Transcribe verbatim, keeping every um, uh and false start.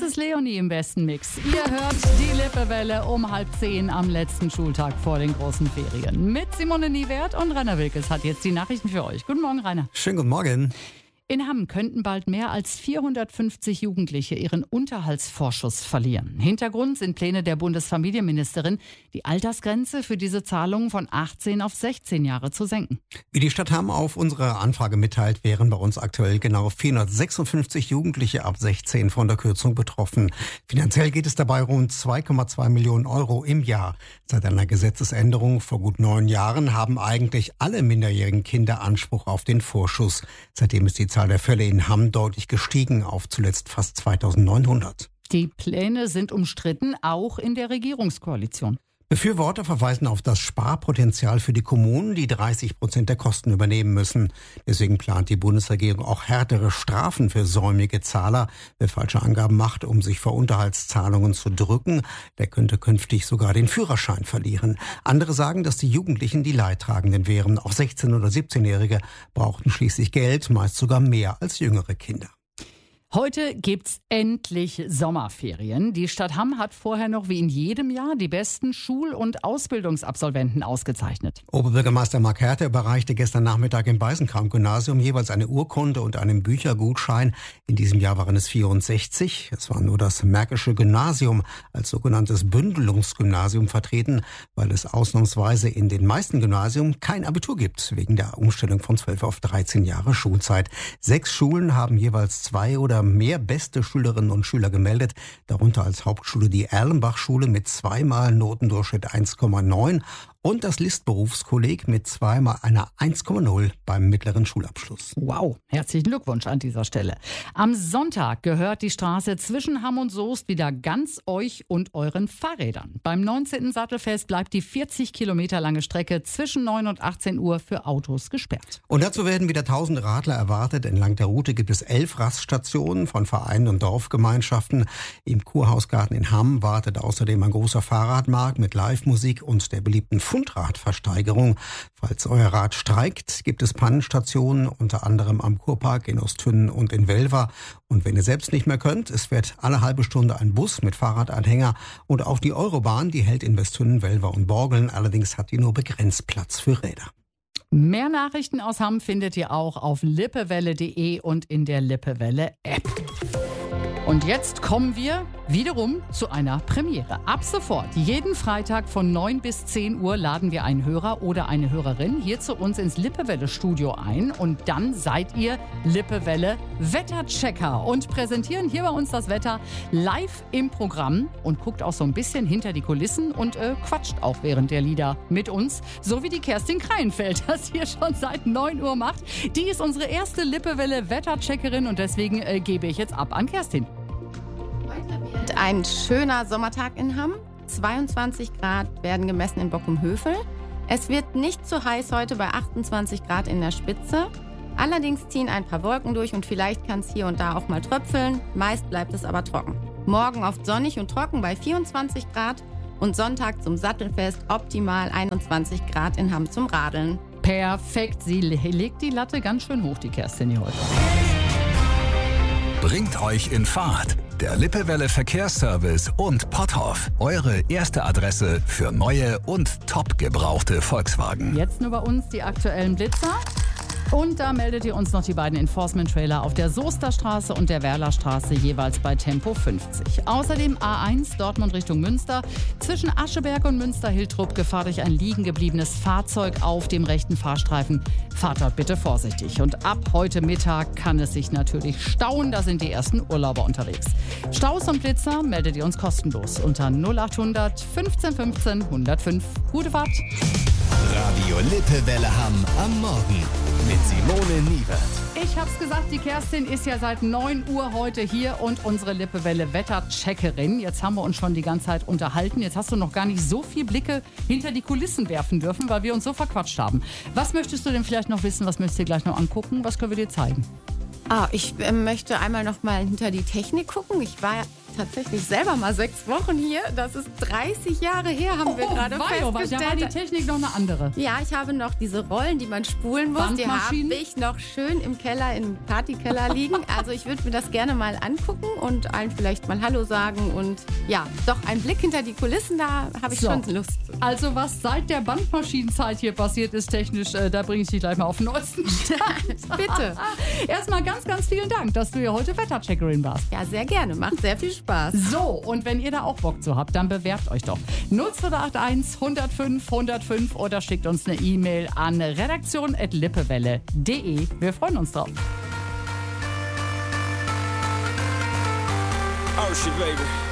ist Leonie im besten Mix. Ihr hört die Lippewelle um halb zehn am letzten Schultag vor den großen Ferien. Mit Simone Niewert und Rainer Wilkes hat jetzt die Nachrichten für euch. Guten Morgen, Rainer. Schönen guten Morgen. In Hamm könnten bald mehr als vierhundertfünfzig Jugendliche ihren Unterhaltsvorschuss verlieren. Hintergrund sind Pläne der Bundesfamilienministerin, die Altersgrenze für diese Zahlungen von achtzehn auf sechzehn Jahre zu senken. Wie die Stadt Hamm auf unsere Anfrage mitteilt, wären bei uns aktuell genau vierhundertsechsundfünfzig Jugendliche ab sechzehn von der Kürzung betroffen. Finanziell geht es dabei rund zwei Komma zwei Millionen Euro im Jahr. Seit einer Gesetzesänderung vor gut neun Jahren haben eigentlich alle minderjährigen Kinder Anspruch auf den Vorschuss. Seitdem ist die Zahl der Fälle in Hamm deutlich gestiegen auf zuletzt fast zweitausendneunhundert. Die Pläne sind umstritten, auch in der Regierungskoalition. Befürworter verweisen auf das Sparpotenzial für die Kommunen, die dreißig Prozent der Kosten übernehmen müssen. Deswegen plant die Bundesregierung auch härtere Strafen für säumige Zahler. Wer falsche Angaben macht, um sich vor Unterhaltszahlungen zu drücken, der könnte künftig sogar den Führerschein verlieren. Andere sagen, dass die Jugendlichen die Leidtragenden wären. Auch sechzehn- oder siebzehnjährige brauchten schließlich Geld, meist sogar mehr als jüngere Kinder. Heute gibt's endlich Sommerferien. Die Stadt Hamm hat vorher noch wie in jedem Jahr die besten Schul- und Ausbildungsabsolventen ausgezeichnet. Oberbürgermeister Mark Herte überreichte gestern Nachmittag im Beisenkamp-Gymnasium jeweils eine Urkunde und einen Büchergutschein. In diesem Jahr waren es vierundsechzig. Es war nur das Märkische Gymnasium als sogenanntes Bündelungsgymnasium vertreten, weil es ausnahmsweise in den meisten Gymnasien kein Abitur gibt, wegen der Umstellung von zwölf auf dreizehn Jahre Schulzeit. Sechs Schulen haben jeweils zwei oder mehr beste Schülerinnen und Schüler gemeldet, darunter als Hauptschule die Erlenbach-Schule mit zweimal Notendurchschnitt eins Komma neun und das List-Berufskolleg mit zweimal einer eins Komma null beim mittleren Schulabschluss. Wow, herzlichen Glückwunsch an dieser Stelle. Am Sonntag gehört die Straße zwischen Hamm und Soest wieder ganz euch und euren Fahrrädern. Beim neunzehnten Sattelfest bleibt die vierzig Kilometer lange Strecke zwischen neun und achtzehn Uhr für Autos gesperrt. Und dazu werden wieder tausende Radler erwartet. Entlang der Route gibt es elf Raststationen von Vereinen und Dorfgemeinschaften. Im Kurhausgarten in Hamm wartet außerdem ein großer Fahrradmarkt mit Live-Musik und der beliebten Fundradversteigerung. Falls euer Rad streikt, gibt es Pannenstationen, unter anderem am Kurpark in Osthünnen und in Welver. Und wenn ihr selbst nicht mehr könnt, es fährt alle halbe Stunde ein Bus mit Fahrradanhänger. Und auch die Eurobahn, die hält in Westhünnen, Welver und Borgeln. Allerdings hat die nur begrenzt Platz für Räder. Mehr Nachrichten aus Hamm findet ihr auch auf lippewelle punkt de und in der Lippewelle-App. Und jetzt kommen wir wiederum zu einer Premiere. Ab sofort, jeden Freitag von neun bis zehn Uhr laden wir einen Hörer oder eine Hörerin hier zu uns ins Lippewelle-Studio ein. Und dann seid ihr Lippewelle-Wetterchecker und präsentieren hier bei uns das Wetter live im Programm und guckt auch so ein bisschen hinter die Kulissen und äh, quatscht auch während der Lieder mit uns. So wie die Kerstin Kreienfeld das hier schon seit neun Uhr macht. Die ist unsere erste Lippewelle-Wettercheckerin und deswegen äh, gebe ich jetzt ab an Kerstin. Ein schöner Sommertag in Hamm. zweiundzwanzig Grad werden gemessen in Bockum-Hövel. Es wird nicht zu heiß heute bei achtundzwanzig Grad in der Spitze. Allerdings ziehen ein paar Wolken durch und vielleicht kann es hier und da auch mal tröpfeln. Meist bleibt es aber trocken. Morgen oft sonnig und trocken bei vierundzwanzig Grad und Sonntag zum Sattelfest optimal einundzwanzig Grad in Hamm zum Radeln. Perfekt, sie legt die Latte ganz schön hoch, die Kerstin hier heute. Bringt euch in Fahrt. Der Lippewelle Verkehrsservice und Potthoff. Eure erste Adresse für neue und top gebrauchte Volkswagen. Jetzt nur bei uns die aktuellen Blitzer. Und da meldet ihr uns noch die beiden Enforcement-Trailer auf der Soester Straße und der Werlerstraße jeweils bei Tempo fünfzig. Außerdem A eins Dortmund Richtung Münster. Zwischen Ascheberg und Münster-Hiltrup Gefahr durch ein liegen gebliebenes Fahrzeug auf dem rechten Fahrstreifen. Fahrt dort bitte vorsichtig. Und ab heute Mittag kann es sich natürlich stauen. Da sind die ersten Urlauber unterwegs. Staus und Blitzer meldet ihr uns kostenlos unter null achthundert fünfzehn fünfzehn hundertfünf. Gute Fahrt! Radio Lippewelle Hamm am Morgen mit Simone Niewert. Ich hab's gesagt, die Kerstin ist ja seit neun Uhr heute hier und unsere Lippewelle Wettercheckerin. Jetzt haben wir uns schon die ganze Zeit unterhalten. Jetzt hast du noch gar nicht so viel Blicke hinter die Kulissen werfen dürfen, weil wir uns so verquatscht haben. Was möchtest du denn vielleicht noch wissen? Was möchtest du dir gleich noch angucken? Was können wir dir zeigen? Ah, ich äh, möchte einmal noch mal hinter die Technik gucken. Ich war tatsächlich selber mal sechs Wochen hier. Das ist dreißig Jahre her, haben wir oh, gerade weio, festgestellt. Da war die Technik noch eine andere. Ja, ich habe noch diese Rollen, die man spulen muss. Die habe ich noch schön im Keller, im Partykeller liegen. Also ich würde mir das gerne mal angucken und allen vielleicht mal Hallo sagen. Und ja, doch ein Blick hinter die Kulissen, da habe ich so. schon Lust. Also was seit der Bandmaschinenzeit hier passiert ist technisch, äh, da bringe ich dich gleich mal auf den neuesten Stand. Bitte. Erstmal ganz, ganz vielen Dank, dass du hier heute Wettercheckerin warst. Ja, sehr gerne. Macht sehr viel Spaß. So, und wenn ihr da auch Bock zu habt, dann bewerbt euch doch. null zwei acht eins, hundertfünf, hundertfünf oder schickt uns eine E-Mail an redaktion at lippewelle punkt de. Wir freuen uns drauf. Oh shit, baby.